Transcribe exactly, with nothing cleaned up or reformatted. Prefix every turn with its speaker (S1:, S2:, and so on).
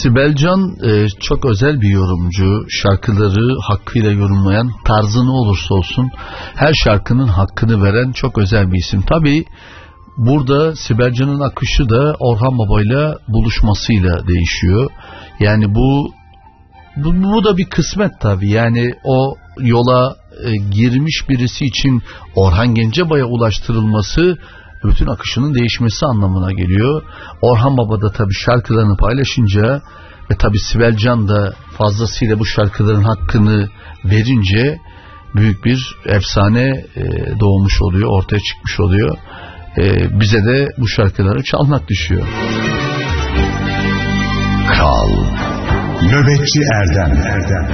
S1: Sibel Can e, çok özel bir yorumcu. Şarkıları hakkıyla yorumlayan, tarzı ne olursa olsun her şarkının hakkını veren çok özel bir isim. Tabii burada Sibel Can'ın akışı da Orhan Baba'yla buluşmasıyla değişiyor. Yani bu bu, bu da bir kısmet tabii. Yani o yola e, girmiş birisi için Orhan Gencebay'a ulaştırılması bütün akışının değişmesi anlamına geliyor. Orhan Baba da tabii şarkılarını paylaşınca ve tabii Sibel Can da fazlasıyla bu şarkıların hakkını verince büyük bir efsane e, doğmuş oluyor, ortaya çıkmış oluyor. E, bize de bu şarkıları çalmak düşüyor.
S2: Kral Nöbetçi Erdem Erdem